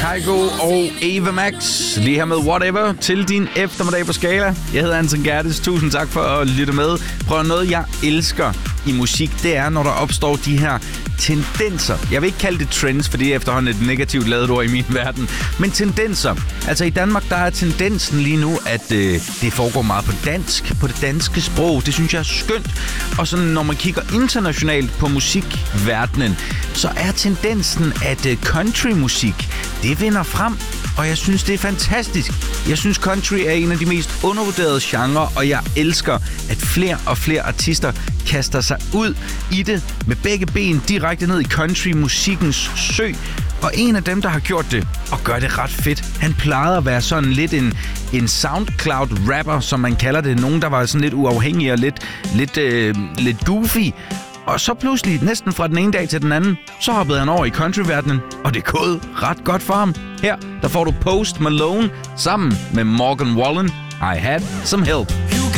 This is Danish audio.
Kygo og Ava Max. Lige her med Whatever til din eftermiddag på Skala. Jeg hedder Anton Gerdes. Tusind tak for at lytte med. Prøv noget, jeg elsker i musik. Det er, når der opstår de her tendenser. Jeg vil ikke kalde det trends, for det er efterhånden et negativt ladet ord i min verden. Men tendenser. Altså i Danmark, der er tendensen lige nu, at det foregår meget på dansk, på det danske sprog. Det synes jeg er skønt. Og sådan, når man kigger internationalt på musikverdenen, så er tendensen, at countrymusik, det vinder frem. Og jeg synes, det er fantastisk. Jeg synes, country er en af de mest undervurderede genrer, og jeg elsker, at flere og flere artister kaster sig ud i det med begge ben direkte ned i countrymusikkens sø. Og en af dem, der har gjort det, og gør det ret fedt, han plejede at være sådan lidt en SoundCloud-rapper, som man kalder det. Nogen, der var sådan lidt uafhængig og lidt goofy. Og så pludselig, næsten fra den ene dag til den anden, så hoppede han over i countryverdenen, og det er gået ret godt for ham. Her, der får du Post Malone sammen med Morgan Wallen. I Had Some Help.